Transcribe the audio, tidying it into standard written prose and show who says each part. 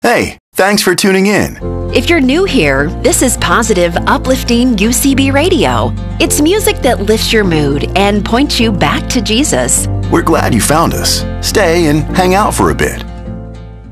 Speaker 1: Hey, thanks for tuning in.
Speaker 2: If you're new here, this is positive, uplifting UCB Radio. It's music that lifts your mood and points you back to Jesus.
Speaker 1: We're glad you found us. Stay and hang out for a bit.